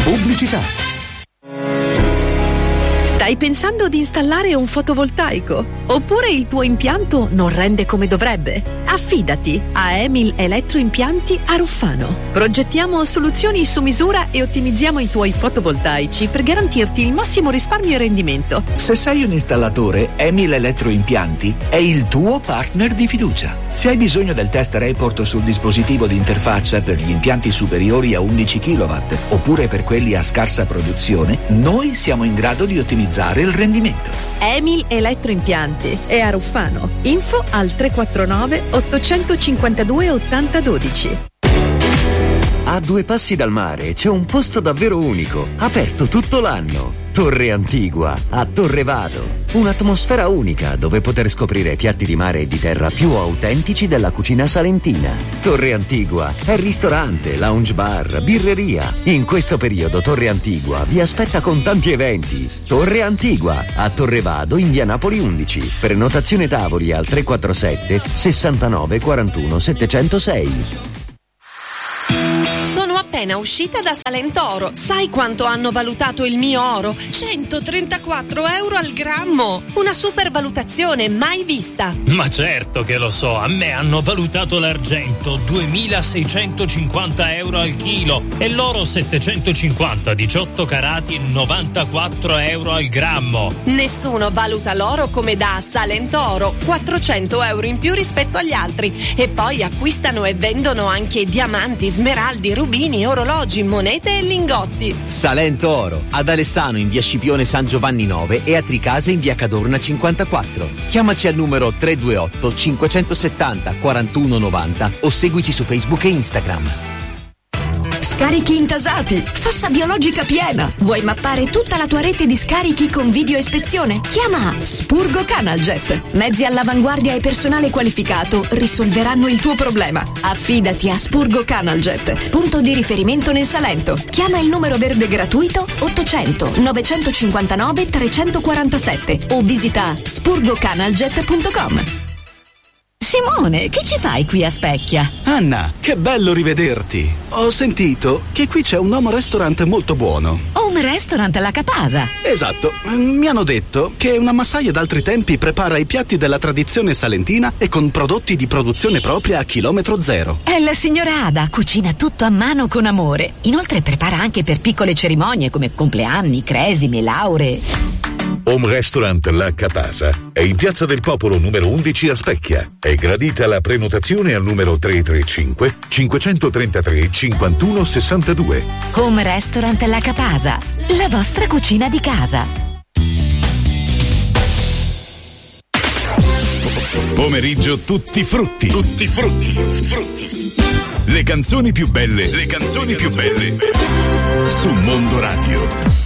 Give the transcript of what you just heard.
Pubblicità. Stai pensando di installare un fotovoltaico? Oppure il tuo impianto non rende come dovrebbe? Affidati a Emil Elettroimpianti a Ruffano. Progettiamo soluzioni su misura e ottimizziamo i tuoi fotovoltaici per garantirti il massimo risparmio e rendimento. Se sei un installatore, Emil Elettroimpianti è il tuo partner di fiducia. Se hai bisogno del test report sul dispositivo di interfaccia per gli impianti superiori a 11 kW oppure per quelli a scarsa produzione, noi siamo in grado di ottimizzare il rendimento. Emil Elettroimpianti è a Ruffano. Info al 349 852 8012. A 2 passi dal mare c'è un posto davvero unico, aperto tutto l'anno. Torre Antigua, a Torre Vado. Un'atmosfera unica dove poter scoprire piatti di mare e di terra più autentici della cucina salentina. Torre Antigua è ristorante, lounge bar, birreria. In questo periodo Torre Antigua vi aspetta con tanti eventi. Torre Antigua, a Torre Vado in via Napoli 11. Prenotazione tavoli al 347 69 41 706. Sono appena uscita da Salentoro. Sai quanto hanno valutato il mio oro? 134 euro al grammo. Una supervalutazione mai vista. Ma certo che lo so, a me hanno valutato l'argento 2650 euro al chilo e l'oro 750 18 carati 94 euro al grammo. Nessuno valuta l'oro come da Salentoro, 400 euro in più rispetto agli altri. E poi acquistano e vendono anche diamanti, smeraldi, rubini, orologi, monete e lingotti. Salento Oro, ad Alessano in via Scipione San Giovanni 9 e a Tricase in via Cadorna 54. Chiamaci al numero 328 570 41 90 o seguici su Facebook e Instagram. Scarichi intasati, fossa biologica piena. Vuoi mappare tutta la tua rete di scarichi con video ispezione? Chiama Spurgo Canaljet. Mezzi all'avanguardia e personale qualificato risolveranno il tuo problema. Affidati a Spurgo Canaljet, punto di riferimento nel Salento. Chiama il numero verde gratuito 800 959 347 o visita spurgocanaljet.com. Simone, che ci fai qui a Specchia? Anna, che bello rivederti. Ho sentito che qui c'è un home restaurant molto buono. Home restaurant alla Capasa? Esatto. Mi hanno detto che una massaia d'altri tempi prepara i piatti della tradizione salentina e con prodotti di produzione propria a chilometro zero. È la signora Ada, cucina tutto a mano con amore. Inoltre prepara anche per piccole cerimonie come compleanni, cresime, lauree. Home Restaurant La Capasa è in Piazza del Popolo numero 11 a Specchia. È gradita la prenotazione al numero 335 533 51 62. Home Restaurant La Capasa, la vostra cucina di casa. Pomeriggio tutti frutti. Tutti frutti. Le canzoni più belle su Mondo Radio.